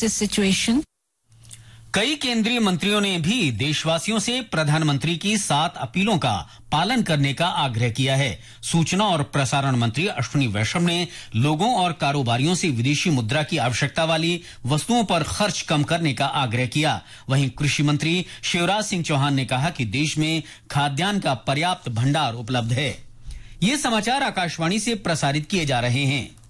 crisis situation. कई केंद्रीय मंत्रियों ने भी देशवासियों से प्रधानमंत्री की 7 अपीलों का पालन करने का आग्रह किया है। सूचना और प्रसारण मंत्री अश्विनी वैष्णव ने लोगों और कारोबारियों से विदेशी मुद्रा की आवश्यकता वाली वस्तुओं पर खर्च कम करने का आग्रह किया। वहीं कृषि मंत्री शिवराज सिंह चौहान ने कहा कि देश में खाद्यान्न का पर्याप्त भंडार उपलब्ध है। ये समाचार आकाशवाणी से प्रसारित किए जा रहे हैं।